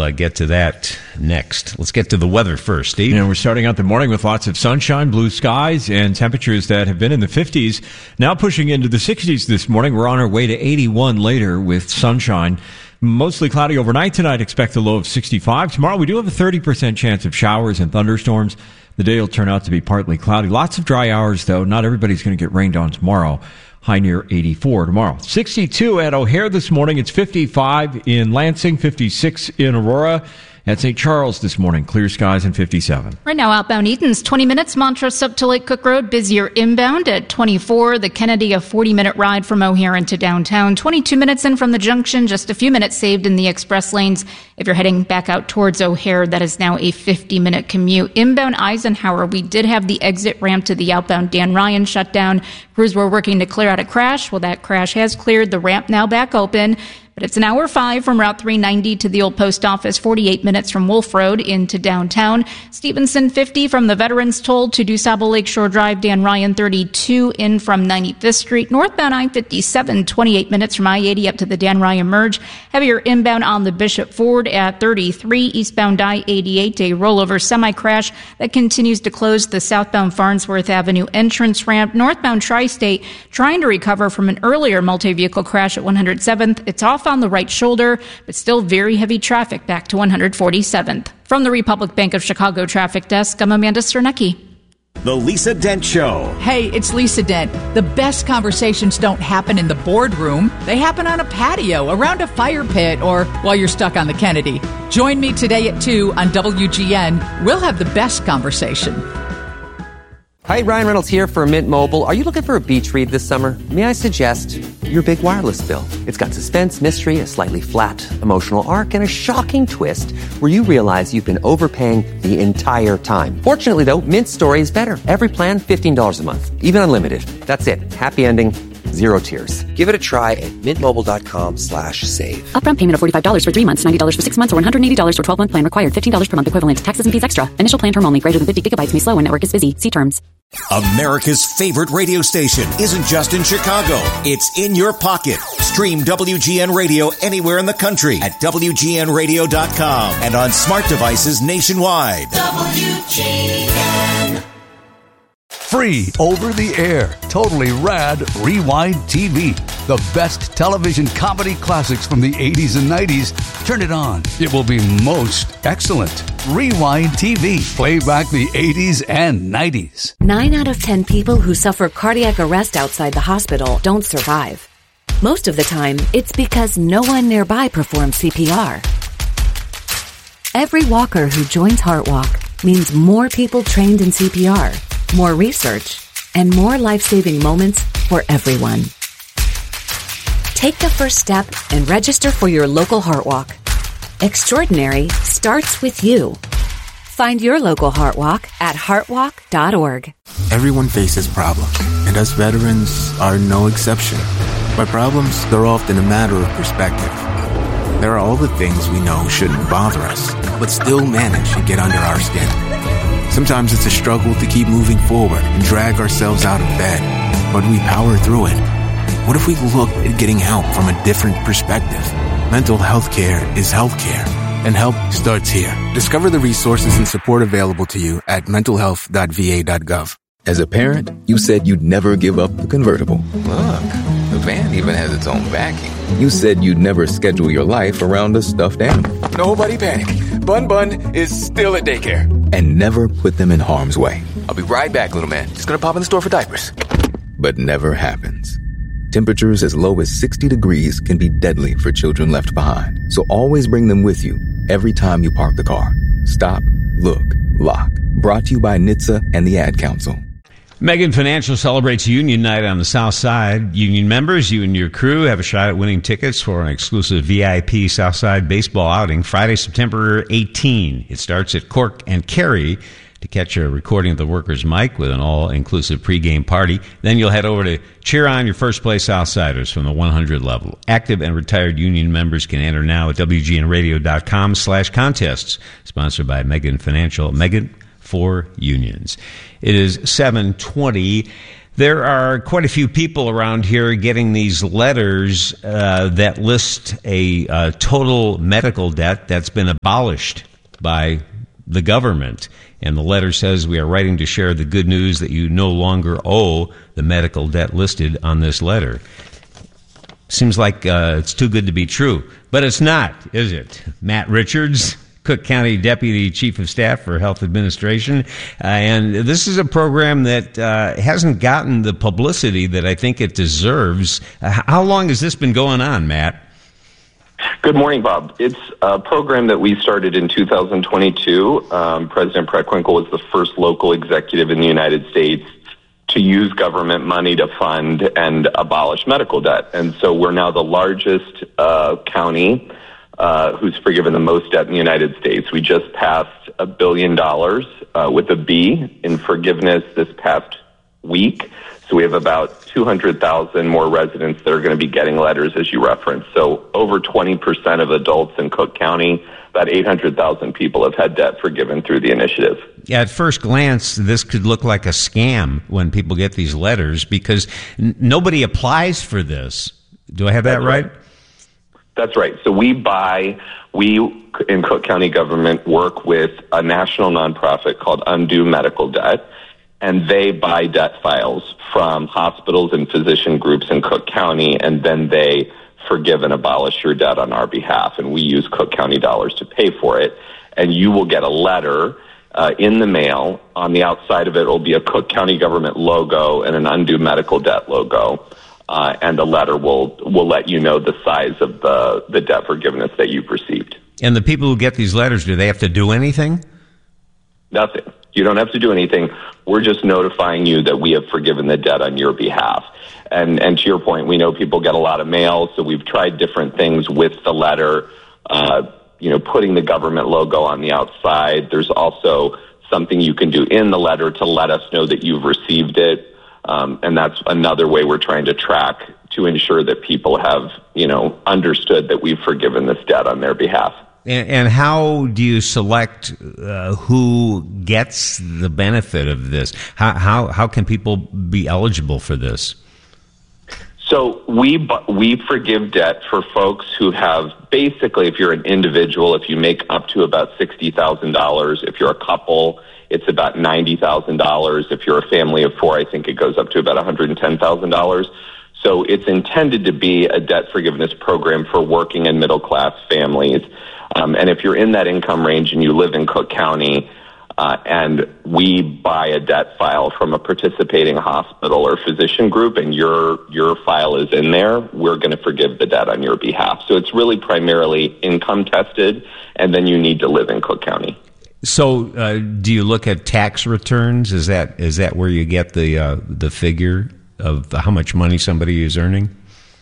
We'll get to that next. Let's get to the weather first, Steve. We're starting out the morning with lots of sunshine, blue skies, and temperatures that have been in the 50s. Now pushing into the 60s this morning. We're on our way to 81 later with sunshine. Mostly cloudy overnight tonight. Expect a low of 65. Tomorrow we do have a 30% chance of showers and thunderstorms. The day will turn out to be partly cloudy. Lots of dry hours, though. Not everybody's going to get rained on tomorrow. High near 84 tomorrow. 62 at O'Hare this morning. It's 55 in Lansing, 56 in Aurora. At St. Charles this morning, clear skies and 57. Right now, outbound Eaton's 20 minutes, Montrose up to Lake Cook Road, busier inbound at 24. The Kennedy, a 40-minute ride from O'Hare into downtown. 22 minutes in from the junction, just a few minutes saved in the express lanes. If you're heading back out towards O'Hare, that is now a 50-minute commute. Inbound Eisenhower, we did have the exit ramp to the outbound Dan Ryan shut down. Crews were working to clear out a crash. Well, that crash has cleared. The ramp now back open. But it's an hour 5 from Route 390 to the old post office, 48 minutes from Wolf Road into downtown. Stevenson 50 from the Veterans Toll to DuSable Lakeshore Drive. Dan Ryan 32 in from 95th Street. Northbound I-57, 28 minutes from I-80 up to the Dan Ryan merge. Heavier inbound on the Bishop Ford at 33. Eastbound I-88, a rollover semi-crash that continues to close the southbound Farnsworth Avenue entrance ramp. Northbound Tri-State trying to recover from an earlier multi-vehicle crash at 107th. It's off on the right shoulder, but still very heavy traffic back to 147th. From the Republic Bank of Chicago Traffic Desk, I'm Amanda Sternecki. The Lisa Dent Show. Hey, it's Lisa Dent. The best conversations don't happen in the boardroom. They happen on a patio, around a fire pit, or while you're stuck on the Kennedy. Join me today at 2 on WGN. We'll have the best conversation. Hi, Ryan Reynolds here for Mint Mobile. Are you looking for a beach read this summer? May I suggest your big wireless bill? It's got suspense, mystery, a slightly flat emotional arc, and a shocking twist where you realize you've been overpaying the entire time. Fortunately, though, Mint's story is better. Every plan, $15 a month, even unlimited. That's it. Happy ending. Zero tears. Give it a try at mintmobile.com/save. Upfront payment of $45 for 3 months, $90 for 6 months, or $180 for 12-month plan required. $15 per month equivalent. Taxes and fees extra. Initial plan term only. Greater than 50 gigabytes may slow when network is busy. See terms. America's favorite radio station isn't just in Chicago. It's in your pocket. Stream WGN Radio anywhere in the country at WGNradio.com and on smart devices nationwide. WGN. Free over the air, totally rad Rewind TV. The best television comedy classics from the 80s and 90s. Turn it on. It will be most excellent. Rewind TV. Play back the 80s and 90s. 9 out of 10 people who suffer cardiac arrest outside the hospital don't survive. Most of the time, it's because no one nearby performs CPR. Every walker who joins HeartWalk means more people trained in CPR, more research, and more life-saving moments for everyone. Take the first step and register for your local HeartWalk. Extraordinary starts with you. Find your local HeartWalk at heartwalk.org. Everyone faces problems, and us veterans are no exception. By problems, they're often a matter of perspective. There are all the things we know shouldn't bother us, but still manage to get under our skin. Sometimes it's a struggle to keep moving forward and drag ourselves out of bed, but we power through it. What if we looked at getting help from a different perspective? Mental health care is health care, and help starts here. Discover the resources and support available to you at mentalhealth.va.gov. As a parent, you said you'd never give up the convertible. Look, the van even has its own backing. You said you'd never schedule your life around a stuffed animal. Nobody panic. Bun is still at daycare. And never put them in harm's way. I'll be right back, little man. Just gonna pop in the store for diapers. But never happens. Temperatures as low as 60 degrees can be deadly for children left behind. So always bring them with you every time you park the car. Stop, look, lock. Brought to you by NHTSA and the Ad Council. Megan Financial celebrates Union Night on the South Side. Union members, you and your crew have a shot at winning tickets for an exclusive VIP South Side baseball outing Friday, September 18. It starts at Cork and Kerry to catch a recording of the Workers' Mic with an all-inclusive pregame party. Then you'll head over to cheer on your first-place Southsiders from the 100 level. Active and retired Union members can enter now at WGNradio.com/contests. Sponsored by Megan Financial. Megan for Unions. It is 7:20. There are quite a few people around here getting these letters that list a total medical debt that's been abolished by the government. And the letter says, we are writing to share the good news that you no longer owe the medical debt listed on this letter. Seems like it's too good to be true. But it's not, is it? Matt Richards, Cook County Deputy Chief of Staff for Health Administration. And this is a program that hasn't gotten the publicity that I think it deserves. How long has this been going on, Matt? Good morning, Bob. It's a program that we started in 2022. President Preckwinkle was the first local executive in the United States to use government money to fund and abolish medical debt. And so we're now the largest county who's forgiven the most debt in the United States. We just passed $1 billion with a B in forgiveness this past week. So we have about 200,000 more residents that are going to be getting letters, as you referenced. So over 20% of adults in Cook County, about 800,000 people have had debt forgiven through the initiative. Yeah, at first glance, this could look like a scam when people get these letters because nobody applies for this. Do I have that right? That's right. So we in Cook County government work with a national nonprofit called Undo Medical Debt, and they buy debt files from hospitals and physician groups in Cook County, and then they forgive and abolish your debt on our behalf, and we use Cook County dollars to pay for it. And you will get a letter in the mail. On the outside of it will be a Cook County government logo and an Undo Medical Debt logo. And the letter will let you know the size of the debt forgiveness that you've received. And the people who get these letters, do they have to do anything? Nothing. You don't have to do anything. We're just notifying you that we have forgiven the debt on your behalf. And to your point, we know people get a lot of mail, so we've tried different things with the letter, putting the government logo on the outside. There's also something you can do in the letter to let us know that you've received it. And that's another way we're trying to track to ensure that people have, understood that we've forgiven this debt on their behalf. And how do you select who gets the benefit of this? How can people be eligible for this? So we forgive debt for folks who have basically, if you're an individual, if you make up to about $60,000, if you're a couple, it's about $90,000. If you're a family of four, I think it goes up to about $110,000. So it's intended to be a debt forgiveness program for working and middle class families. And if you're in that income range and you live in Cook County, and we buy a debt file from a participating hospital or physician group and your file is in there, we're going to forgive the debt on your behalf. So it's really primarily income tested, and then you need to live in Cook County. So do you look at tax returns? Is that where you get the figure of how much money somebody is earning?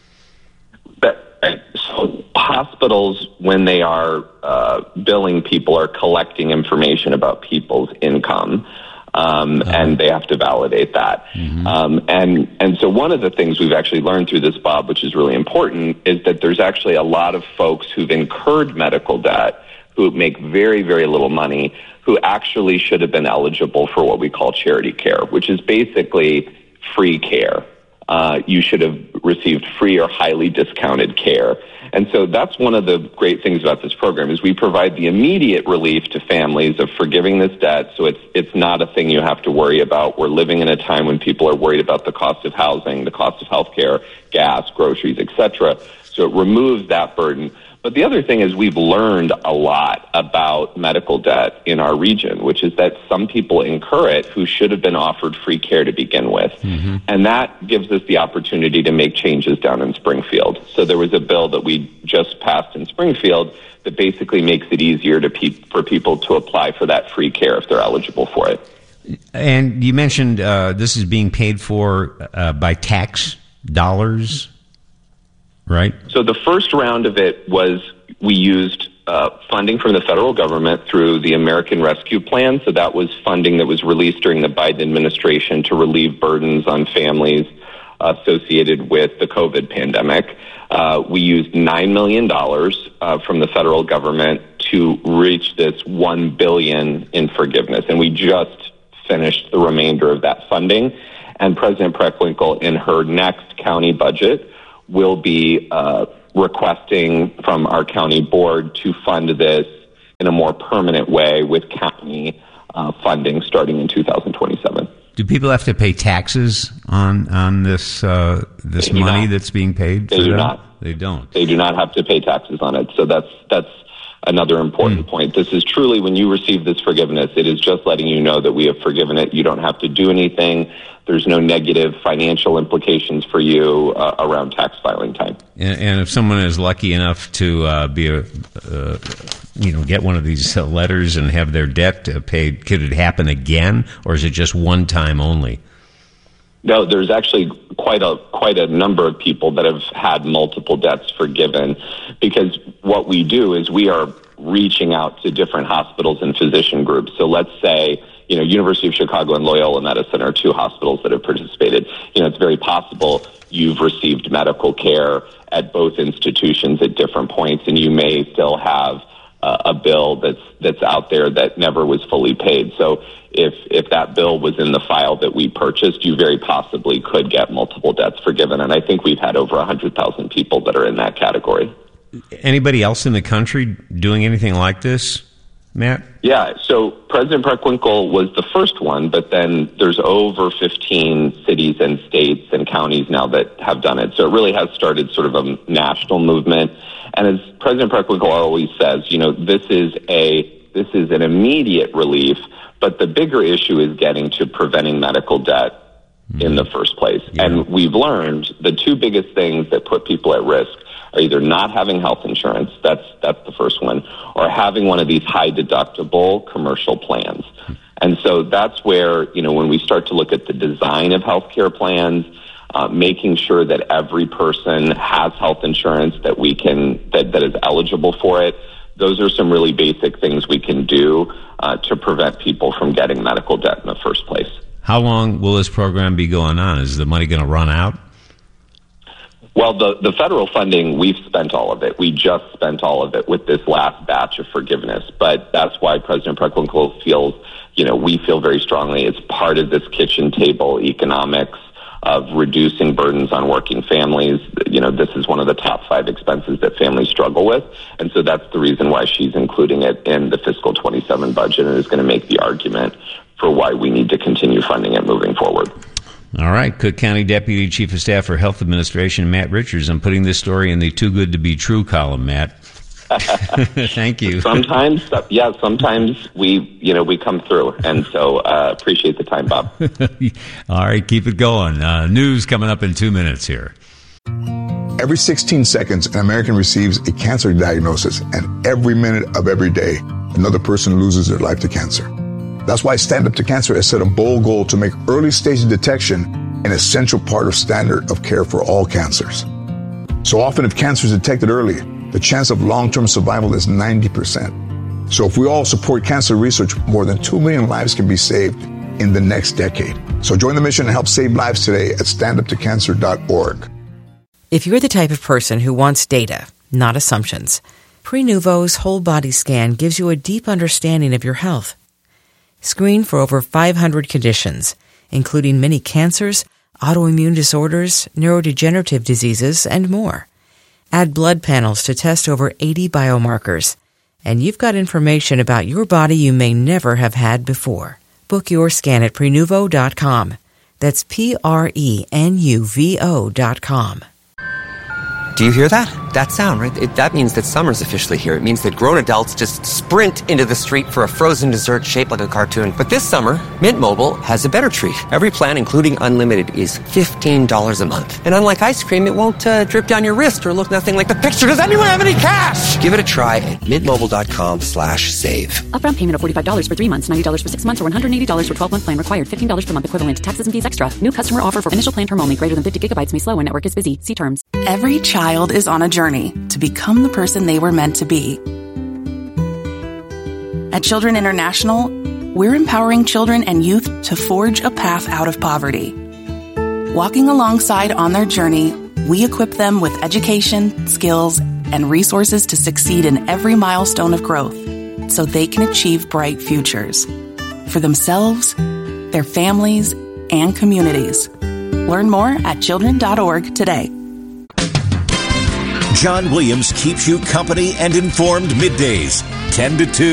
So hospitals, when they are billing people, are collecting information about people's income, and they have to validate that. Mm-hmm. And so one of the things we've actually learned through this, Bob, which is really important, is that there's actually a lot of folks who've incurred medical debt who make very, very little money, who actually should have been eligible for what we call charity care, which is basically free care. You should have received free or highly discounted care. And so that's one of the great things about this program is we provide the immediate relief to families of forgiving this debt. So it's not a thing you have to worry about. We're living in a time when people are worried about the cost of housing, the cost of healthcare, gas, groceries, etc. So it removes that burden. But the other thing is we've learned a lot about medical debt in our region, which is that some people incur it who should have been offered free care to begin with. Mm-hmm. And that gives us the opportunity to make changes down in Springfield. So there was a bill that we just passed in Springfield that basically makes it easier for people to apply for that free care if they're eligible for it. And you mentioned this is being paid for by tax dollars, right? So the first round of it was we used funding from the federal government through the American Rescue Plan. So that was funding that was released during the Biden administration to relieve burdens on families associated with the COVID pandemic. We used $9 million from the federal government to reach this $1 billion in forgiveness. And we just finished the remainder of that funding. And President Preckwinkle, in her next county budget, will be requesting from our county board to fund this in a more permanent way with county funding starting in 2027. Do people have to pay taxes on this money that's being paid? They do not. They don't. They do not have to pay taxes on it. So that's another important point. This is truly, when you receive this forgiveness, it is just letting you know that we have forgiven it. You don't have to do anything. There's no negative financial implications for you around tax filing time. And if someone is lucky enough to get one of these letters and have their debt paid, could it happen again, or is it just one time only? No, there's actually quite a number of people that have had multiple debts forgiven, because what we do is we are reaching out to different hospitals and physician groups. So let's say, University of Chicago and Loyola Medicine are two hospitals that have participated. It's very possible you've received medical care at both institutions at different points, and you may still have a bill that's out there that never was fully paid. So if that bill was in the file that we purchased, you very possibly could get multiple debts forgiven. And I think we've had over 100,000 people that are in that category. Anybody else in the country doing anything like this, Matt? Yeah, so President Preckwinkle was the first one, but then there's over 15 cities and states and counties now that have done it. So it really has started sort of a national movement. And as President Preckwinkle always says, this is an immediate relief, but the bigger issue is getting to preventing medical debt in the first place. Yeah. And we've learned the two biggest things that put people at risk are either not having health insurance, that's the first one, or having one of these high deductible commercial plans. And so that's where, when we start to look at the design of healthcare plans, making sure that every person has health insurance that is eligible for it, those are some really basic things we can do to prevent people from getting medical debt in the first place. How long will this program be going on? Is the money going to run out? Well, the federal funding, we've spent all of it. We just spent all of it with this last batch of forgiveness. But that's why President Preckwinkle feels, we feel very strongly it's part of this kitchen table economics of reducing burdens on working families. This is one of the top 5 expenses that families struggle with. And so that's the reason why she's including it in the fiscal 27 budget, and is going to make the argument for why we need to continue funding it moving forward. All right. Cook County Deputy Chief of Staff for Health Administration, Matt Richards. I'm putting this story in the Too Good to Be True column, Matt. Thank you. Sometimes we come through, and so appreciate the time, Bob. All right, keep it going. News coming up in 2 minutes here. Every 16 seconds, an American receives a cancer diagnosis, and every minute of every day, another person loses their life to cancer. That's why Stand Up to Cancer has set a bold goal to make early stage detection an essential part of standard of care for all cancers. So often, if cancer is detected early, the chance of long-term survival is 90%. So if we all support cancer research, more than 2 million lives can be saved in the next decade. So join the mission and help save lives today at standuptocancer.org. If you're the type of person who wants data, not assumptions, Prenuvo's whole body scan gives you a deep understanding of your health. Screen for over 500 conditions, including many cancers, autoimmune disorders, neurodegenerative diseases, and more. Add blood panels to test over 80 biomarkers, and you've got information about your body you may never have had before. Book your scan at Prenuvo.com. That's Prenuvo.com. Do you hear that? That sound, right? That means that summer's officially here. It means that grown adults just sprint into the street for a frozen dessert shaped like a cartoon. But this summer, Mint Mobile has a better treat. Every plan, including unlimited, is $15 a month. And unlike ice cream, it won't drip down your wrist or look nothing like the picture. Does anyone have any cash? Give it a try at mintmobile.com/save. Upfront payment of $45 for 3 months, $90 for 6 months, or $180 for 12-month plan required. $15 per month equivalent. Taxes and fees extra. New customer offer for initial plan term only. Greater than 50 gigabytes may slow when network is busy. See terms. Every child is on a journey to become the person they were meant to be. At Children International, we're empowering children and youth to forge a path out of poverty. Walking alongside on their journey, we equip them with education, skills, and resources to succeed in every milestone of growth so they can achieve bright futures for themselves, their families, and communities. Learn more at children.org today. John Williams keeps you company and informed middays, 10 to 2.